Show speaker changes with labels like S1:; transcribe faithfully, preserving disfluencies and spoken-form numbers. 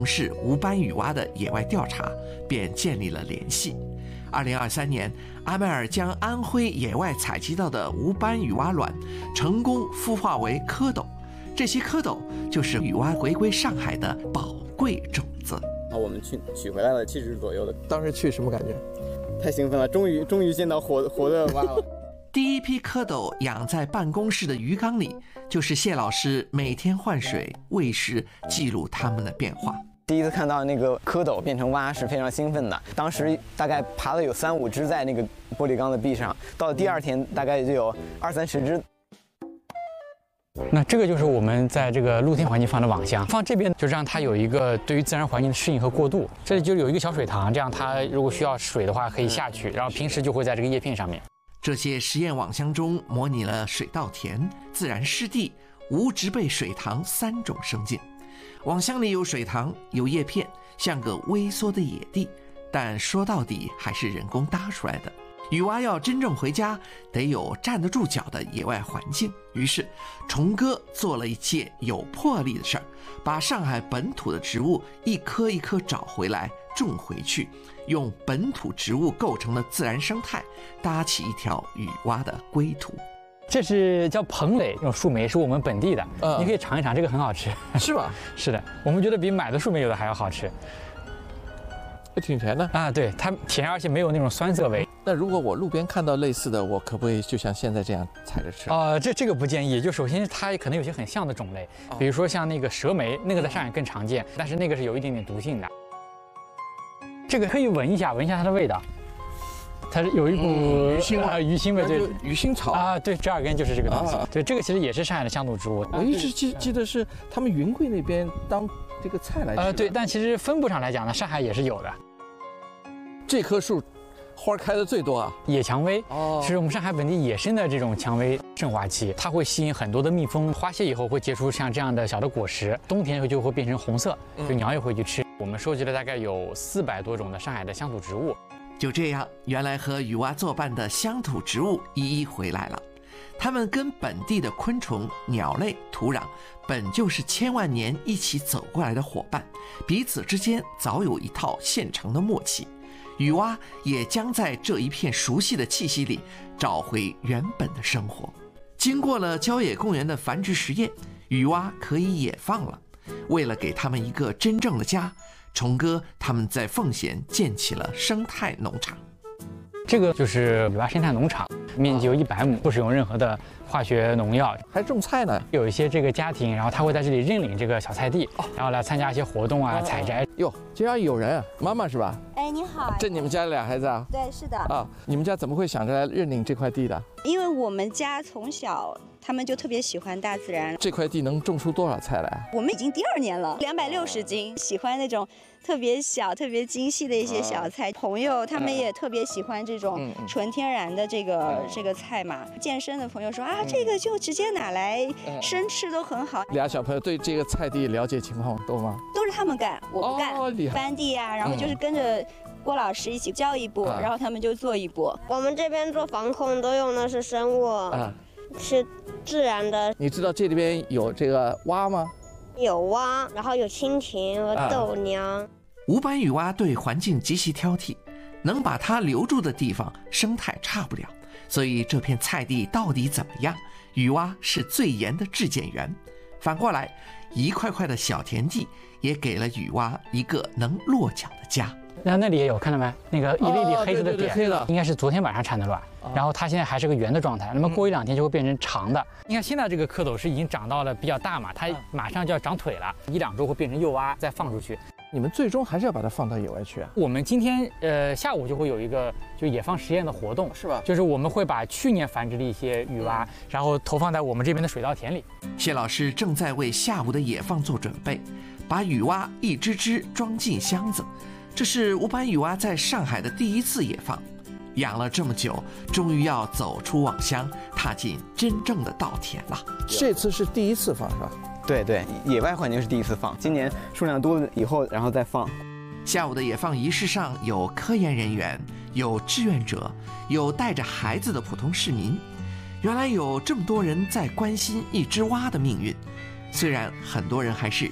S1: 是无斑羽蛙的野外调查，便建立了联系。二零二三年，阿麦尔将安徽野外采集到的无斑羽蛙卵成功孵化为蝌蚪，这些蝌蚪就是羽蛙回归上海的宝贵种子。
S2: 啊，我们去取回来了七只左右的，
S3: 当时去什么感觉？
S2: 太兴奋了，终于终于见到活活的蛙了。
S1: 第一批蝌蚪养在办公室的鱼缸里，就是谢老师每天换水、喂食，记录它们的变化。
S2: 第一次看到那个蝌蚪变成蛙是非常兴奋的，当时大概爬了有三五只在那个玻璃缸的壁上，到了第二天大概就有二三十只。
S4: 那这个就是我们在这个露天环境放的网箱，放这边就让它有一个对于自然环境的适应和过渡。这里就有一个小水塘，这样它如果需要水的话可以下去，然后平时就会在这个叶片上面。
S1: 这些实验网箱中模拟了水稻田、自然湿地、无植被水塘三种生境。网箱里有水塘，有叶片，像个微缩的野地，但说到底还是人工搭出来的。羽蛙要真正回家，得有站得住脚的野外环境。于是，虫哥做了一件有魄力的事儿，把上海本土的植物一颗一颗找回来，种回去，用本土植物构成的自然生态，搭起一条羽蛙的归途。
S4: 这是叫蓬蕾，这种树莓是我们本地的，
S3: 嗯、
S4: 你可以尝一尝，这个很好吃。
S3: 是吧？
S4: 是的，我们觉得比买的树莓有的还要好吃。
S3: 挺甜的
S4: 啊，对，它甜，而且没有那种酸涩味。
S3: 那如果我路边看到类似的，我可不可以就像现在这样采着吃？
S4: 啊、呃，这这个不建议。就首先它可能有些很像的种类，比如说像那个蛇莓，那个在上海更常见，但是那个是有一点点毒性的。这个可以闻一下，闻一下它的味道。它是有一股、
S3: 嗯、鱼腥
S4: 啊，鱼腥味，对，
S3: 鱼腥草
S4: 啊，对，折耳根就是这个东西。
S3: 啊、
S4: 对，这个其实也是上海的乡土植物。
S3: 我一直记记得是他们云贵那边当这个菜来吃。
S4: 呃，对，但其实分布上来讲呢，上海也是有的。
S3: 这棵树花开的最多啊，
S4: 野蔷薇
S3: 哦，
S4: 是我们上海本地野生的这种蔷薇盛华期，它会吸引很多的蜜蜂，花谢以后会结出像这样的小的果实，冬天以后就会变成红色，就鸟也会去吃。嗯、我们收集了大概有四百多种的上海的乡土植物。
S1: 就这样，原来和羽蛙作伴的乡土植物一一回来了。它们跟本地的昆虫、鸟类、土壤本就是千万年一起走过来的伙伴，彼此之间早有一套现成的默契。羽蛙也将在这一片熟悉的气息里找回原本的生活。经过了郊野公园的繁殖实验，羽蛙可以野放了。为了给他们一个真正的家，虫哥他们在奉贤建起了生态农场。
S4: 这个就是羽蛙生态农场，面积有一百亩，不使用任何的化学农药，
S3: 还种菜呢。
S4: 有一些这个家庭，然后他会在这里认领这个小菜地，然后来参加一些活动啊、采摘。
S3: 哟，竟然有人，妈妈是吧？
S5: 哎，你好。
S3: 这你们家俩孩子啊？
S5: 对，是的。
S3: 啊，你们家怎么会想着来认领这块地的？
S5: 因为我们家从小他们就特别喜欢大自然。
S3: 这块地能种出多少菜来？
S5: 我们已经第二年了，两百六十斤，喜欢那种特别小、特别精细的一些小菜。朋友他们也特别喜欢这种纯天然的这个、嗯、这个菜嘛。健身的朋友说啊，这个就直接拿来生吃都很好。
S3: 俩小朋友对这个菜地了解情况多吗？
S5: 都是他们干，我不干。
S3: 哦，
S5: 翻地啊，然后就是跟着郭老师一起教一步，嗯、然后他们就做一步。
S6: 我们这边做防控都用的是生物，啊、是自然的。
S3: 你知道这里边有这个蛙吗？
S6: 有蛙，然后有蜻蜓和豆娘。
S1: 无斑羽蛙对环境极其挑剔，能把它留住的地方生态差不了，所以这片菜地到底怎么样，羽蛙是最严的质检员。反过来，一块块的小田地也给了羽蛙一个能落脚的家。
S4: 那那里也有，看到没？那个一粒粒黑色的点，
S3: 哦、对对对，
S4: 应该是昨天晚上产的卵，哦、然后它现在还是个圆的状态。那么过一两天就会变成长的。嗯、你看现在这个蝌蚪是已经长到了比较大嘛，它马上就要长腿了，一两周会变成幼蛙，再放出去。
S3: 你们最终还是要把它放到野外去啊？
S4: 我们今天呃下午就会有一个就野放实验的活动，
S3: 是吧？
S4: 就是我们会把去年繁殖的一些羽蛙，嗯、然后投放在我们这边的水稻田里。
S1: 谢老师正在为下午的野放做准备，把羽蛙一只只装进箱子。这是无斑羽蛙在上海的第一次野放，养了这么久，终于要走出网箱，踏进真正的稻田了。
S3: 这次是第一次放是吧？
S2: 对对，野外环境是第一次放，今年数量多了以后，然后再放。
S1: 下午的野放仪式上有科研人员，有志愿者，有带着孩子的普通市民。原来有这么多人在关心一只蛙的命运，虽然很多人还是